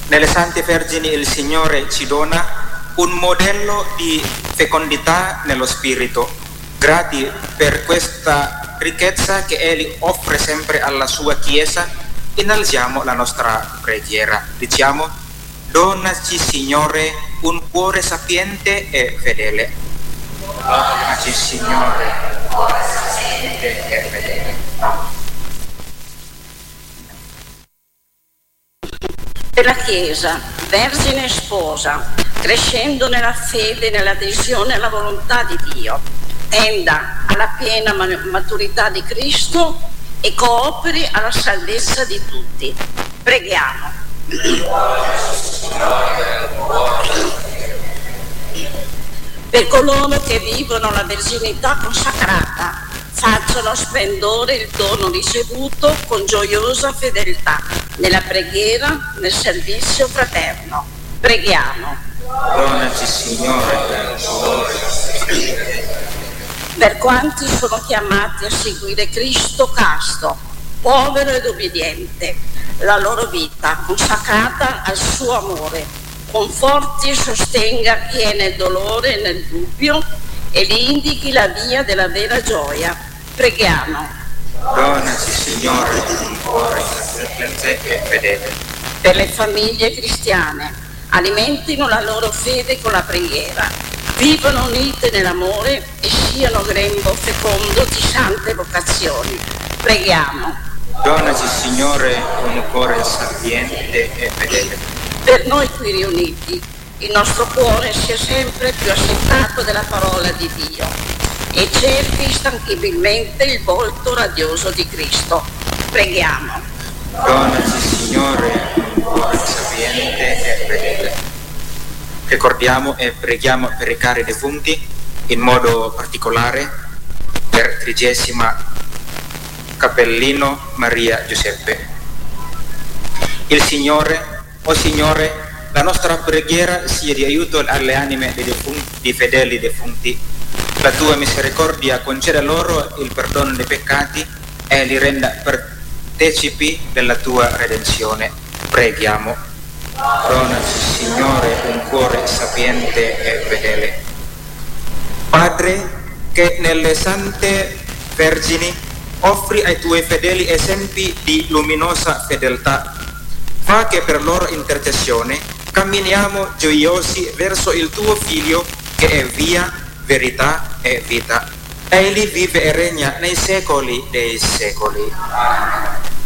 Nelle Sante Vergini il Signore ci dona un modello di fecondità nello spirito. Grati per questa ricchezza che Egli offre sempre alla sua Chiesa, innalziamo la nostra preghiera. Diciamo: donaci, Signore, un cuore sapiente e fedele. Donaci, Signore, un cuore sapiente e fedele. Per la Chiesa, vergine e sposa, crescendo nella fede e nell'adesione alla volontà di Dio, tenda alla piena maturità di Cristo e cooperi alla salvezza di tutti. Preghiamo. Per coloro che vivono la verginità consacrata, facciano splendore il dono ricevuto con gioiosa fedeltà nella preghiera, nel servizio fraterno. Preghiamo. Donaci, Signore, per Per quanti sono chiamati a seguire Cristo casto, povero ed obbediente, la loro vita consacrata al suo amore, conforti e sostenga chi è nel dolore e nel dubbio e gli indichi la via della vera gioia. Preghiamo. Donaci, Signore, un cuore sapiente e fedele. Per le famiglie cristiane, alimentino la loro fede con la preghiera, vivano unite nell'amore e siano grembo fecondo di sante vocazioni. Preghiamo. Donaci, Signore, un cuore sapiente e fedele. Per noi qui riuniti, il nostro cuore sia sempre più assetato della parola di Dio e cerchi instancabilmente il volto radioso di Cristo. Preghiamo. Donaci, Signore, un cuore sapiente e fedele. Ricordiamo e preghiamo per i cari defunti, in modo particolare per 30ª Cappellino Maria Giuseppe. Il Signore, o Signore, la nostra preghiera sia di aiuto alle anime dei fedeli defunti. La tua misericordia conceda loro il perdono dei peccati e li renda partecipi della tua redenzione. Preghiamo. Donaci, Signore, un cuore sapiente e fedele. Padre, che nelle Sante Vergini offri ai tuoi fedeli esempi di luminosa fedeltà, fa che per loro intercessione camminiamo gioiosi verso il tuo Figlio che è via, verità e vita. Egli vive e regna nei secoli dei secoli.